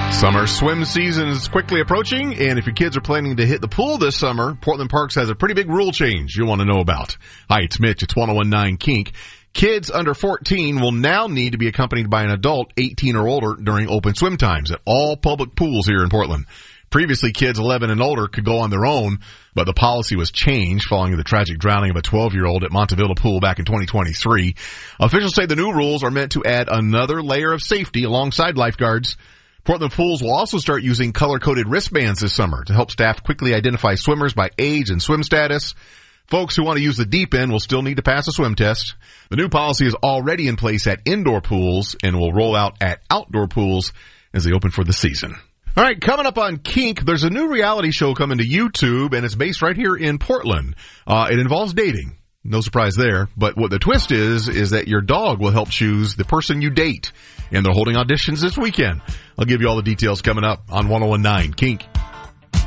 Summer swim season is quickly approaching, and if your kids are planning to hit the pool this summer, Portland Parks has a pretty big rule change you'll want to know about. Hi, it's Mitch. It's 1019 Kink. Kids under 14 will now need to be accompanied by an adult 18 or older during open swim times at all public pools here in Portland. Previously, kids 11 and older could go on their own, but the policy was changed following the tragic drowning of a 12-year-old at Montevilla Pool back in 2023. Officials say the new rules are meant to add another layer of safety alongside lifeguards. Portland pools will also start using color-coded wristbands this summer to help staff quickly identify swimmers by age and swim status. Folks who want to use the deep end will still need to pass a swim test. The new policy is already in place at indoor pools and will roll out at outdoor pools as they open for the season. All right, coming up on Kink, there's a new reality show coming to YouTube, and it's based right here in Portland. It involves dating. No surprise there. But what the twist is that your dog will help choose the person you date. And they're holding auditions this weekend. I'll give you all the details coming up on 1019 Kink.